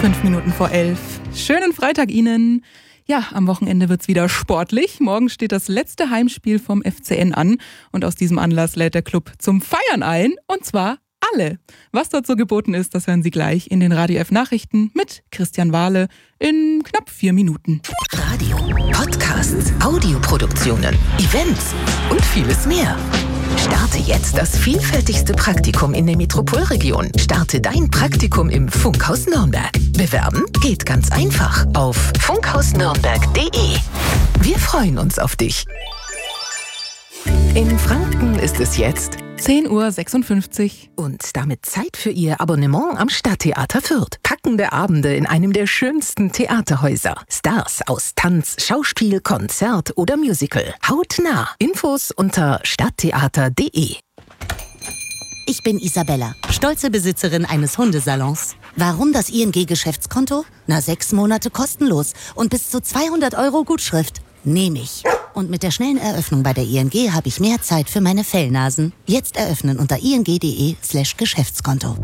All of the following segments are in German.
5 Minuten vor 11. Schönen Freitag Ihnen. Ja, am Wochenende wird's wieder sportlich. Morgen steht das letzte Heimspiel vom FCN an. Und aus diesem Anlass lädt der Club zum Feiern ein. Und zwar alle. Was dort so geboten ist, das hören Sie gleich in den Radio F Nachrichten mit Christian Wahle in knapp 4 Minuten. Radio, Podcasts, Audioproduktionen, Events und vieles mehr. Starte jetzt das vielfältigste Praktikum in der Metropolregion. Starte dein Praktikum im Funkhaus Nürnberg. Bewerben geht ganz einfach auf funkhausnürnberg.de. Wir freuen uns auf dich. In Franken ist es jetzt 10:56 Uhr. und damit Zeit für Ihr Abonnement am Stadttheater Fürth. Packende Abende in einem der schönsten Theaterhäuser. Stars aus Tanz, Schauspiel, Konzert oder Musical. Hautnah. Infos unter stadttheater.de. Ich bin Isabella, stolze Besitzerin eines Hundesalons. Warum das ING-Geschäftskonto? 6 Monate kostenlos und bis zu 200 € Gutschrift. Nehme ich. Und mit der schnellen Eröffnung bei der ING habe ich mehr Zeit für meine Fellnasen. Jetzt eröffnen unter ing.de/Geschäftskonto.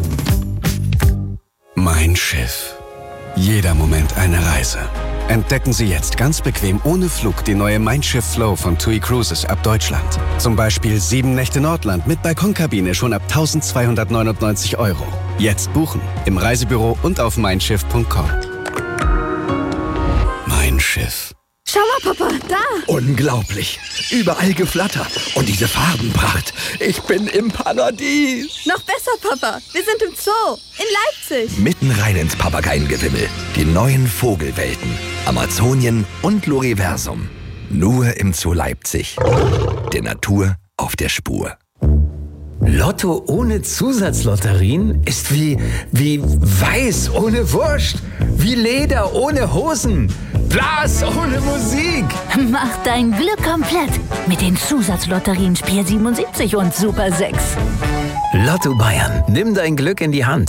Mein Schiff. Jeder Moment eine Reise. Entdecken Sie jetzt ganz bequem ohne Flug die neue Mein Schiff Flow von TUI Cruises ab Deutschland. Zum Beispiel 7 Nächte Nordland mit Balkonkabine schon ab 1.299 €. Jetzt buchen im Reisebüro und auf meinschiff.com. Mein Schiff. Schau mal, Papa, da! Unglaublich. Überall Geflatter. Und diese Farbenpracht. Ich bin im Paradies. Noch besser, Papa. Wir sind im Zoo. In Leipzig. Mitten rein ins Papageiengewimmel. Die neuen Vogelwelten. Amazonien und Loriversum. Nur im Zoo Leipzig. Der Natur auf der Spur. Lotto ohne Zusatzlotterien ist wie Weiß ohne Wurst, wie Leder ohne Hosen, Blas ohne Musik. Mach dein Glück komplett mit den Zusatzlotterien Spiel 77 und Super 6. Lotto Bayern, nimm dein Glück in die Hand.